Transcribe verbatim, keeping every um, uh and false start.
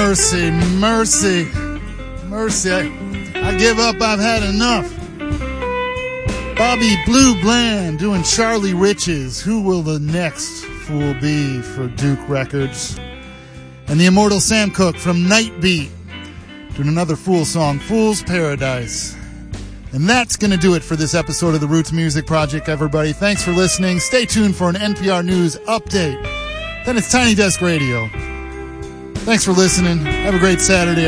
mercy, mercy, mercy. I, I give up. I've had enough. Bobby Blue Bland doing Charlie Riches. Who will the next fool be for Duke Records? And the immortal Sam Cooke from Nightbeat doing another Fool song, Fool's Paradise. And that's going to do it for this episode of the Roots Music Project, everybody. Thanks for listening. Stay tuned for an N P R News update. Then it's Tiny Desk Radio. Thanks for listening. Have a great Saturday.